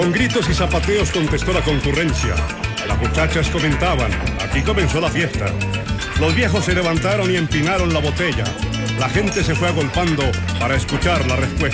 Con gritos y zapateos contestó la concurrencia. Las muchachas comentaban, aquí comenzó la fiesta. Los viejos se levantaron y empinaron la botella. La gente se fue agolpando para escuchar la respuesta.